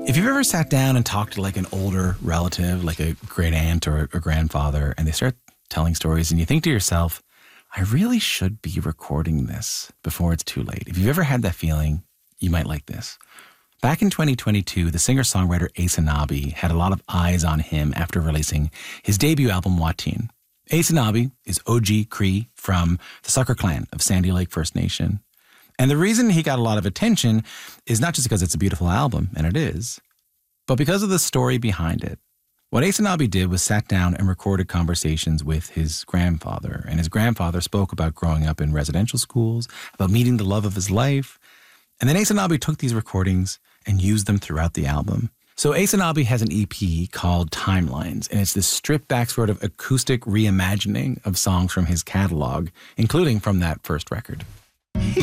If you've ever sat down and talked to like an older relative, like a great aunt or a grandfather, and they start telling stories and you think to yourself, I really should be recording this before it's too late. If you've ever had that feeling, you might like this. Back in 2022, the singer-songwriter Aysanabee had a lot of eyes on him after releasing his debut album, Watine. Aysanabee is OG Cree from the Sucker Clan of Sandy Lake First Nation. And the reason he got a lot of attention is not just because it's a beautiful album, and it is, but because of the story behind it. What Aysanabee did was sat down and recorded conversations with his grandfather. And his grandfather spoke about growing up in residential schools, about meeting the love of his life. And then Aysanabee took these recordings and used them throughout the album. So Aysanabee has an EP called Timelines, and it's this stripped-back sort of acoustic reimagining of songs from his catalog, including from that first record.